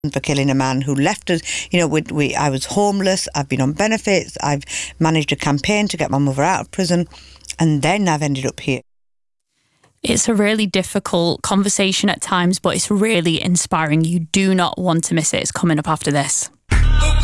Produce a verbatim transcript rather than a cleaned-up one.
for killing a man who left us. You know, we, we, I was homeless, I've been on benefits, I've managed a campaign to get my mother out of prison, and then I've ended up here. It's a really difficult conversation at times, but it's really inspiring. You do not want to miss it. It's coming up after this.